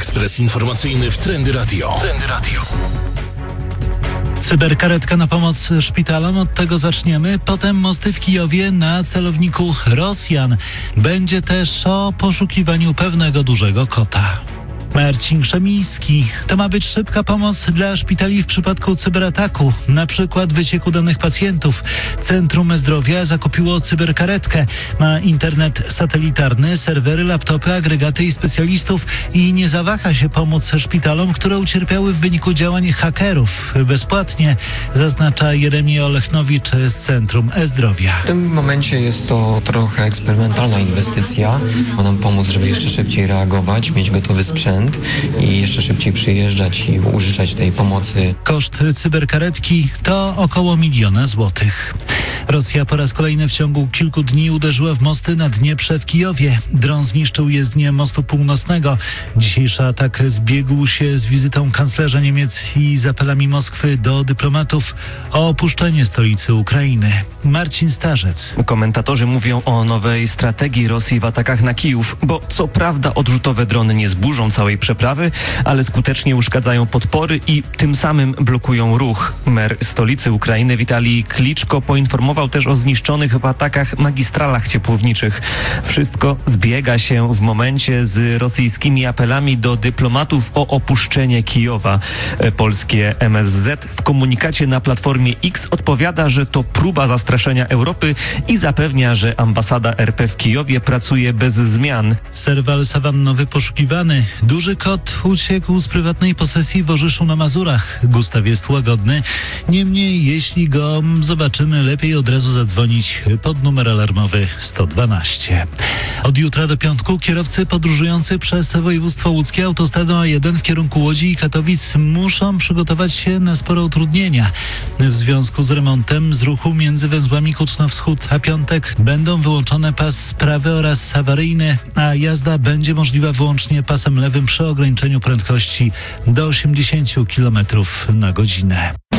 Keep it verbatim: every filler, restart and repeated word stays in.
Ekspres informacyjny w Trendy Radio. Trendy Radio. Cyberkaretka na pomoc szpitalom, od tego zaczniemy. Potem mosty w Kijowie na celowniku Rosjan. Będzie też o poszukiwaniu pewnego dużego kota. Marcin Krzemiński. To ma być szybka pomoc dla szpitali w przypadku cyberataku, na przykład wycieku danych pacjentów. Centrum E-Zdrowia zakupiło cyberkaretkę. Ma internet satelitarny, serwery, laptopy, agregaty i specjalistów i nie zawaha się pomóc szpitalom, które ucierpiały w wyniku działań hakerów. Bezpłatnie, zaznacza Jeremia Olechnowicz z Centrum E-Zdrowia. W tym momencie jest to trochę eksperymentalna inwestycja. Ma nam pomóc, żeby jeszcze szybciej reagować, mieć gotowy sprzęt i jeszcze szybciej przyjeżdżać i użyczać tej pomocy. Koszt cyberkaretki to około miliona złotych. Rosja po raz kolejny w ciągu kilku dni uderzyła w mosty na Dnieprze w Kijowie. Dron zniszczył jezdnię mostu północnego. Dzisiejszy atak zbiegł się z wizytą kanclerza Niemiec i z apelami Moskwy do dyplomatów o opuszczenie stolicy Ukrainy. Marcin Starzec. Komentatorzy mówią o nowej strategii Rosji w atakach na Kijów, bo co prawda odrzutowe drony nie zburzą całej przeprawy, ale skutecznie uszkadzają podpory i tym samym blokują ruch. Mer stolicy Ukrainy Witalij Kliczko poinformował też o zniszczonych w atakach magistralach ciepłowniczych. Wszystko zbiega się w momencie z rosyjskimi apelami do dyplomatów o opuszczenie Kijowa. Polskie M S Z w komunikacie na Platformie X odpowiada, że to próba zastraszenia Europy i zapewnia, że ambasada R P w Kijowie pracuje bez zmian. Serwal sawannowy poszukiwany. Duży kot uciekł z prywatnej posesji w Orzyszu na Mazurach. Gustaw jest łagodny. Niemniej, jeśli go zobaczymy, lepiej od razu zadzwonić pod numer alarmowy sto dwanaście. Od jutra do piątku kierowcy podróżujący przez województwo łódzkie autostradą A jeden w kierunku Łodzi i Katowic muszą przygotować się na spore utrudnienia. W związku z remontem z ruchu między węzłami Kutno-Wschód a Piątek będą wyłączone pas prawy oraz awaryjny, a jazda będzie możliwa wyłącznie pasem lewym przy ograniczeniu prędkości do osiemdziesiąt kilometrów na godzinę.